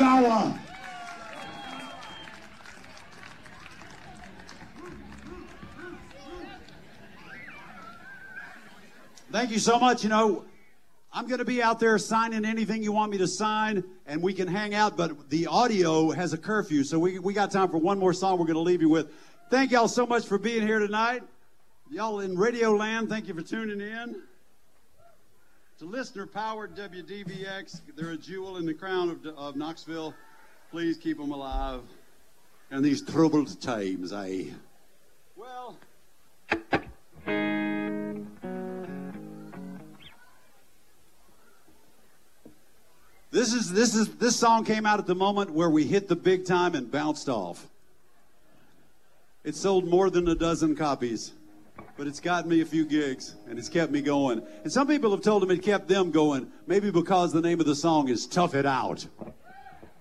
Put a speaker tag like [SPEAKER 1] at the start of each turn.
[SPEAKER 1] Ogawa. Thank you so much. You know, I'm going to be out there signing anything you want me to sign, and we can hang out, but the audio has a curfew, so we got time for one more song we're going to leave you with. Thank y'all so much for being here tonight. Y'all in Radio Land, thank you for tuning in. To listener-powered WDVX, they're a jewel in the crown of Knoxville. Please keep them alive in these troubled times, eh? Well... This song came out at the moment where we hit the big time and bounced off. It sold more than a dozen copies, but it's gotten me a few gigs, and it's kept me going. And some people have told them it kept them going, maybe because the name of the song is Tough It Out.